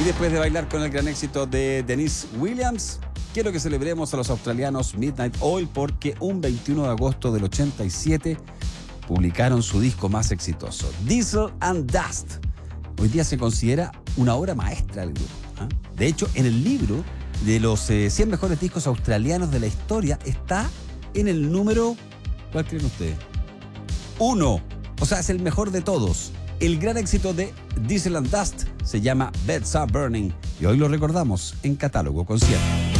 después de bailar con el gran éxito de Denise Williams, quiero que celebremos a los australianos Midnight Oil porque un 21 de agosto del 87 publicaron su disco más exitoso, Diesel and Dust. Hoy día se considera una obra maestra del grupo. De hecho, en el libro de los 100 mejores discos australianos de la historia está en el número, ¿cuál creen ustedes? 1. O sea, es el mejor de todos. El gran éxito de Diesel and Dust se llama Beds Are Burning y hoy lo recordamos en Catálogo Concierto.